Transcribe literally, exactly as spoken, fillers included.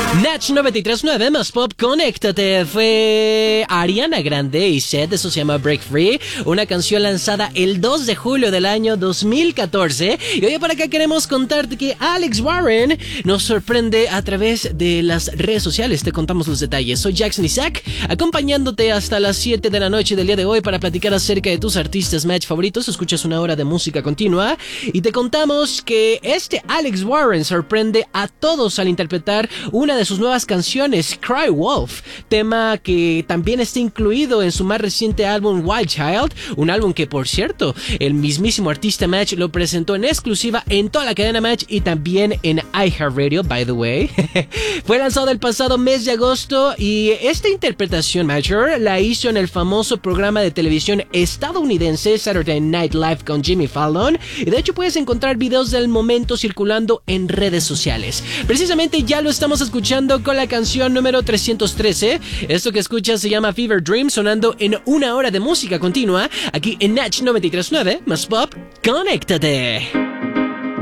Natch noventa y tres punto nueve más Pop, conéctate. Fue Ariana Grande y Seth, eso se llama Break Free, una canción lanzada el dos de julio del año dos mil catorce. Y hoy por acá queremos contarte que Alex Warren nos sorprende a través de las redes sociales. Te contamos los detalles. Soy Jackson Isaac, acompañándote hasta las siete de la noche del día de hoy para platicar acerca de tus artistas Match favoritos. Escuchas una hora de música continua y te contamos que este Alex Warren sorprende a todos al interpretar una de sus nuevas canciones, Cry Wolf, tema que también está incluido en su más reciente álbum Wild Child, un álbum que, por cierto, el mismísimo artista Match lo presentó en exclusiva en toda la cadena Match y también en iHeartRadio, by the way. Fue lanzado el pasado mes de agosto y esta interpretación Matcher la hizo en el famoso programa de televisión estadounidense Saturday Night Live con Jimmy Fallon, y de hecho puedes encontrar videos del momento circulando en redes sociales. Precisamente ya lo estamos escuchando con la canción número trescientos trece. Esto que escuchas se llama Fever Dream, sonando en una hora de música continua aquí en Natch noventa y tres punto nueve más Pop, conéctate.